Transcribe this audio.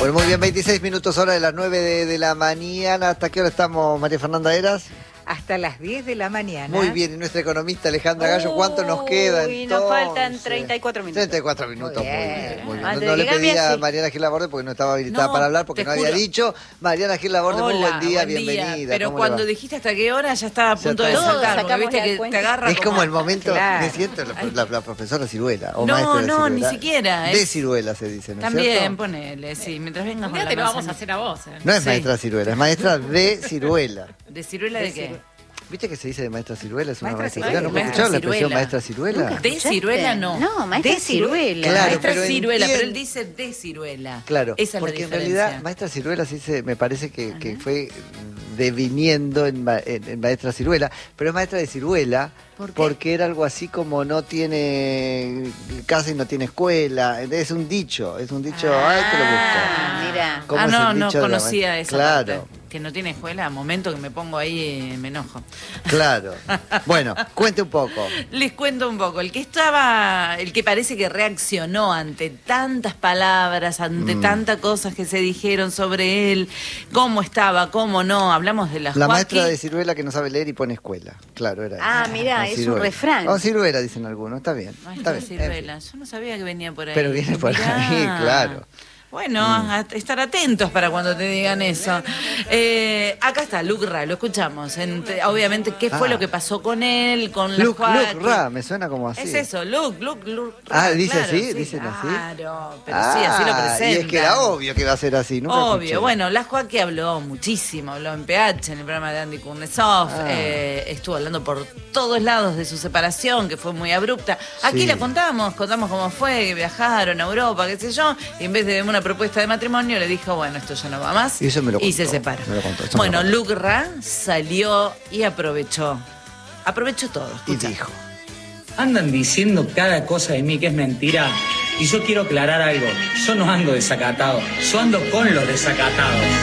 Bueno, muy bien, 26 minutos hora de las 9 de la mañana. ¿Hasta qué hora estamos, María Fernanda Eras? Hasta las 10 de la mañana. Muy bien, y nuestra economista Alejandra Gallo, ¿cuánto nos queda? Uy, nos faltan 34 minutos. 34 minutos, muy bien. Muy bien. Antes No de le que pedí a cambie, Mariana Gil Laborde porque no estaba habilitada No, para hablar, porque te no había juro. dicho. Mariana Gil Laborde, muy buen día, bienvenida. Pero ¿Cómo le cuando va? dijiste hasta qué hora ya estaba a Ya punto de está. Todos saltar, porque sacamos viste la que cuenta. te agarra Es como el momento, Claro. me siento la profesora Ciruela. O maestra No, de no, Ciruela. ni siquiera. De Ciruela se dice, ¿no es También, cierto? ponele, sí, mientras vengas Un con día la te lo vamos a manzana. hacer a vos. No es Sí. maestra Ciruela, es maestra de Ciruela. ¿De ciruela de qué? ¿Viste que se dice de maestra Ciruela? Es una Maestra maestra Ciruela. ¿No Ciruela. escucharon la expresión Maestra maestra Ciruela? ¿De ciruela no? No, maestra De ciruela. Claro, Maestra pero ciruela, pero él entiendo. dice de ciruela. Claro, Esa es porque la en diferencia. realidad maestra Ciruela sí me parece que fue deviniendo en maestra Ciruela, pero es maestra de ciruela ¿Por qué? porque era algo así como no tiene casa y no tiene escuela. Es un dicho, ay, te lo busco. Mira. ¿Cómo Ah, es no, el no dicho de la conocía maestra? esa Claro. parte. Que no tiene escuela, momento que me pongo ahí me enojo. Claro. Bueno, cuente un poco. Les cuento un poco. El que parece que reaccionó ante tantas palabras, ante tantas cosas que se dijeron sobre él, cómo estaba, cómo no. Hablamos de La Joaquín. maestra de ciruela que no sabe leer y pone escuela. Claro, era Ah, eso. mirá, La es un ciruela. refrán. O ciruela, dicen algunos. Está bien. Maestra Está bien. Ciruela. Yo no sabía que venía por ahí. Pero viene por ahí, claro. Bueno, a estar atentos para cuando te digan eso. Acá está, Luke Ra, lo escuchamos. Obviamente, ¿qué fue lo que pasó con él, con la Luke Joaquín? Ra, me suena como así. Es eso, Luke Ah, Ra, ¿dice claro, así? sí, ¿Dicen así? Claro, pero sí, así lo presentan. Y es que era obvio que iba a ser así, nunca Obvio, escuché. bueno, la Joaquín habló muchísimo, habló en PH, en el programa de Andy Kurnesov, estuvo hablando por todos lados de su separación, que fue muy abrupta. Aquí Sí. la contamos cómo fue, que viajaron a Europa, qué sé yo, y en vez de una propuesta de matrimonio le dijo, bueno, esto ya no va más, Y eso me lo y se contó, separó. me lo contó, esto me Bueno, lo contó. Luke Ra salió y aprovechó todo. Y escucha. dijo. Andan diciendo cada cosa de mí que es mentira. Y yo quiero aclarar algo. Yo no ando desacatado. Yo ando con los desacatados.